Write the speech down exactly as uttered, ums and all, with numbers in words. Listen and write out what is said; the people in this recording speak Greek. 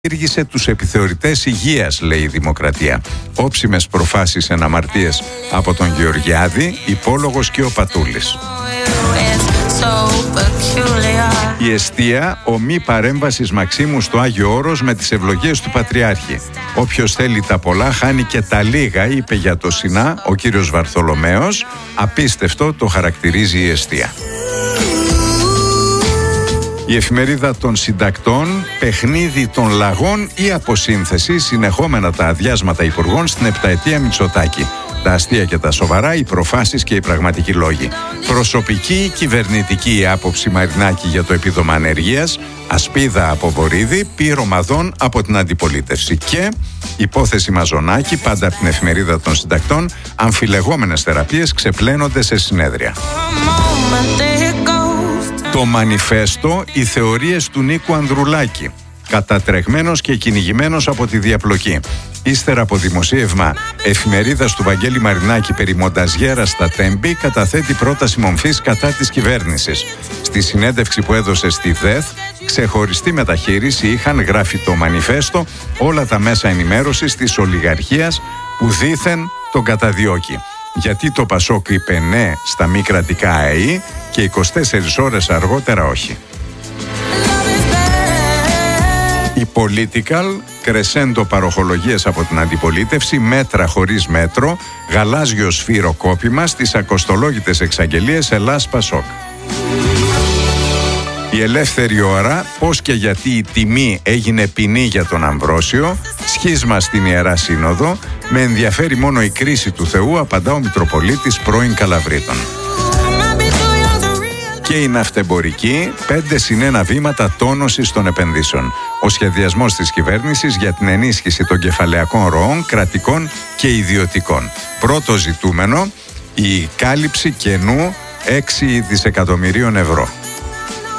Ήργησε τους επιθεωρητές υγείας, λέει η Δημοκρατία. Όψιμες προφάσεις εν αμαρτίες από τον Γεωργιάδη, υπόλογος και ο Πατούλης. Η εστία, ομή παρέμβασης Μαξίμου στο Άγιο Όρος με τις ευλογίες του Πατριάρχη. Όποιος θέλει τα πολλά χάνει και τα λίγα, είπε για το Σινά ο κύριος Βαρθολομέος. Απίστευτο το χαρακτηρίζει η εστία. Η εφημερίδα των συντακτών, παιχνίδι των λαγών ή αποσύνθεση, συνεχόμενα τα αδειάσματα υπουργών στην επταετία Μητσοτάκη. Τα αστεία και τα σοβαρά, οι προφάσεις και οι πραγματικοί λόγοι. Προσωπική ή κυβερνητική η άποψη Μαρινάκη για το επίδομα ανεργίας, ασπίδα από Βορίδη, πύρο μαδών από την αντιπολίτευση. Και υπόθεση Μαζονάκη, πάντα από την εφημερίδα των συντακτών, αμφιλεγόμενες θεραπείες ξεπλένονται σε συνέδρια. Το μανιφέστο, οι θεωρίες του Νίκου Ανδρουλάκη, κατατρεγμένος και κυνηγημένος από τη διαπλοκή. Ύστερα από δημοσίευμα εφημερίδας του Βαγγέλη Μαρινάκη περί μονταζιέρα στα Τέμπη, καταθέτει πρόταση μομφής κατά της κυβέρνησης. Στη συνέντευξη που έδωσε στη ΔΕΘ, ξεχωριστή μεταχείριση είχαν, γράφει το μανιφέστο, όλα τα μέσα ενημέρωσης της ολιγαρχίας που δήθεν τον καταδιώκει. Γιατί το Πασόκ είπε ναι στα μη κρατικά ΑΕΗ και είκοσι τέσσερις ώρες αργότερα όχι. Η Political, κρεσέντο παροχολογίες από την αντιπολίτευση, μέτρα χωρίς μέτρο, γαλάζιο σφυροκόπημα στις ακοστολόγητες εξαγγελίες Ελλάς Πασόκ. Η Ελεύθερη Ώρα, πώς και γιατί η τιμή έγινε ποινή για τον Αμβρόσιο, σχίσμα στην Ιερά Σύνοδο, με ενδιαφέρει μόνο η κρίση του Θεού, απαντά ο Μητροπολίτης πρώην Καλαβρίτων. Και η ναυτεμπορική, πέντε συν ένα βήματα τόνωσης των επενδύσεων. Ο σχεδιασμός της κυβέρνησης για την ενίσχυση των κεφαλαιακών ροών, κρατικών και ιδιωτικών. Πρώτο ζητούμενο, η κάλυψη κενού έξι δισεκατομμυρίων ευρώ.